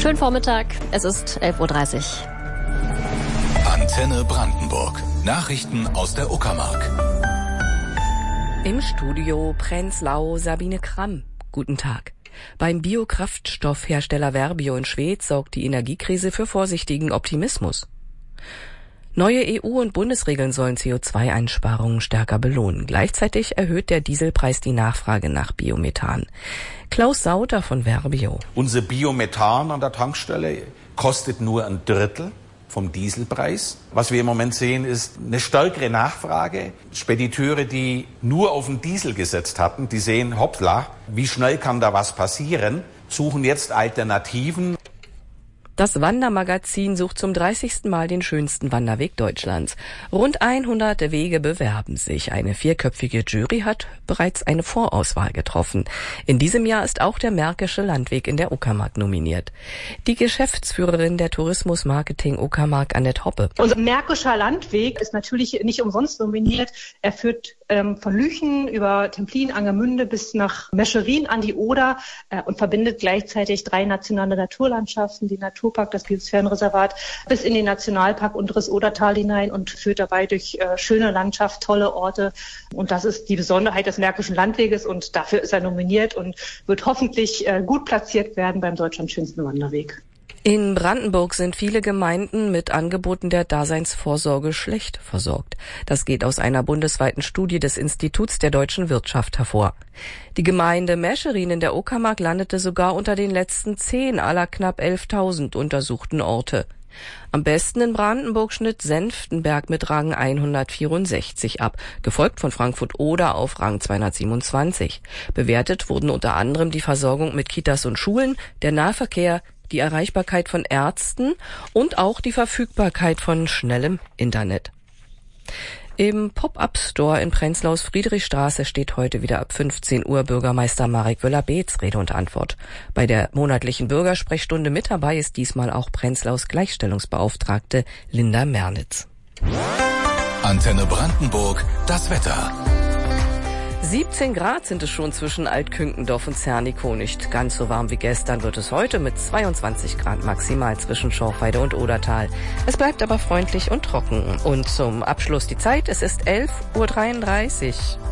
Schönen Vormittag, es ist 11.30 Uhr. Antenne Brandenburg. Nachrichten aus der Uckermark. Im Studio Prenzlau Sabine Kramm. Guten Tag. Beim Biokraftstoffhersteller Verbio in Schwedt sorgt die Energiekrise für vorsichtigen Optimismus. Neue EU- und Bundesregeln sollen CO2-Einsparungen stärker belohnen. Gleichzeitig erhöht der Dieselpreis die Nachfrage nach Biomethan. Klaus Sauter von Verbio. Unser Biomethan an der Tankstelle kostet nur ein Drittel vom Dieselpreis. Was wir im Moment sehen, ist eine stärkere Nachfrage. Spediteure, die nur auf den Diesel gesetzt hatten, die sehen, hoppla, wie schnell kann da was passieren, suchen jetzt Alternativen. Das Wandermagazin sucht zum 30. Mal den schönsten Wanderweg Deutschlands. Rund 100 Wege bewerben sich. Eine 4-köpfige Jury hat bereits eine Vorauswahl getroffen. In diesem Jahr ist auch der Märkische Landweg in der Uckermark nominiert. Die Geschäftsführerin der Tourismusmarketing Uckermark, Annette Hoppe. Unser Märkischer Landweg ist natürlich nicht umsonst nominiert. Er führt von Lüchen über Templin, Angermünde bis nach Mescherin an die Oder und verbindet gleichzeitig 3 nationale Naturlandschaften, die Naturpark, das Biosphärenreservat, bis in den Nationalpark Unteres Odertal hinein und führt dabei durch schöne Landschaft, tolle Orte. Und das ist die Besonderheit des Märkischen Landweges und dafür ist er nominiert und wird hoffentlich gut platziert werden beim Deutschlands schönsten Wanderweg. In Brandenburg sind viele Gemeinden mit Angeboten der Daseinsvorsorge schlecht versorgt. Das geht aus einer bundesweiten Studie des Instituts der deutschen Wirtschaft hervor. Die Gemeinde Mescherin in der Uckermark landete sogar unter den letzten 10 aller knapp 11.000 untersuchten Orte. Am besten in Brandenburg schnitt Senftenberg mit Rang 164 ab, gefolgt von Frankfurt-Oder auf Rang 227. Bewertet wurden unter anderem die Versorgung mit Kitas und Schulen, der Nahverkehr, die Erreichbarkeit von Ärzten und auch die Verfügbarkeit von schnellem Internet. Im Pop-up-Store in Prenzlaus Friedrichstraße steht heute wieder ab 15 Uhr Bürgermeister Marek Wöller-Beetz Rede und Antwort. Bei der monatlichen Bürgersprechstunde mit dabei ist diesmal auch Prenzlaus Gleichstellungsbeauftragte Linda Mernitz. Antenne Brandenburg, das Wetter. 17 Grad sind es schon zwischen Altkünkendorf und Zernikow. Nicht ganz so warm wie gestern wird es heute mit 22 Grad maximal zwischen Schorfheide und Odertal. Es bleibt aber freundlich und trocken. Und zum Abschluss die Zeit, es ist 11.33 Uhr.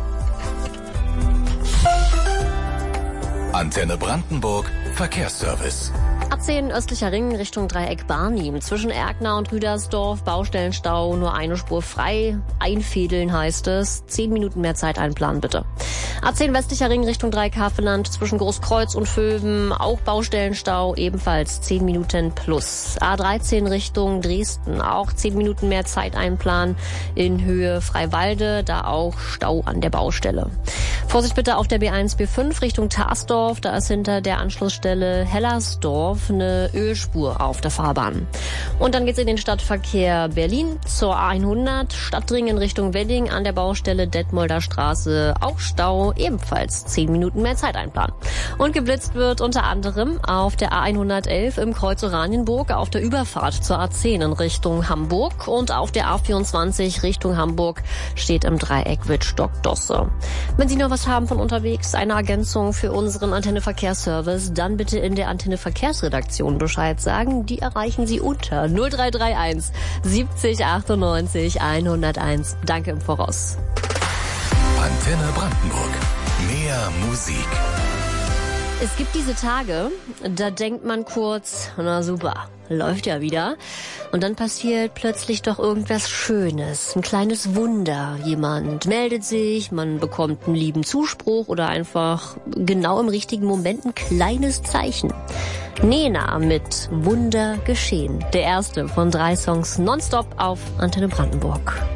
Antenne Brandenburg, Verkehrsservice. A10 östlicher Ring Richtung Dreieck Barnim. Zwischen Erkner und Rüdersdorf Baustellenstau, nur eine Spur frei. Einfädeln heißt es. 10 Minuten mehr Zeit einplanen bitte. A10 westlicher Ring Richtung Dreieck Havelland. Zwischen Großkreuz und Vöben auch Baustellenstau, ebenfalls 10 Minuten plus. A13 Richtung Dresden, auch 10 Minuten mehr Zeit einplanen. In Höhe Freiwalde, da auch Stau an der Baustelle. Vorsicht bitte auf der B1, B5 Richtung Tarsdorf. Da ist hinter der Anschlussstelle Hellersdorf eine Ölspur auf der Fahrbahn. Und dann geht's in den Stadtverkehr Berlin zur A100, Stadtring in Richtung Wedding an der Baustelle Detmolder Straße, auch Stau, ebenfalls 10 Minuten mehr Zeit einplanen. Und geblitzt wird unter anderem auf der A111 im Kreuz Oranienburg auf der Überfahrt zur A10 in Richtung Hamburg und auf der A24 Richtung Hamburg steht im Dreieck Wittstock-Dosse. Wenn Sie noch was haben von unterwegs, eine Ergänzung für unseren Antenne Verkehrsservice, dann bitte in der Antenne Verkehrsredaktion Bescheid sagen. Die erreichen Sie unter 0331 70 98 101. Danke im Voraus. Antenne Brandenburg. Mehr Musik. Es gibt diese Tage, da denkt man kurz, na super, läuft ja wieder. Und dann passiert plötzlich doch irgendwas Schönes, ein kleines Wunder. Jemand meldet sich, man bekommt einen lieben Zuspruch oder einfach genau im richtigen Moment ein kleines Zeichen. Nena mit Wunder geschehen. Der erste von 3 Songs nonstop auf Antenne Brandenburg.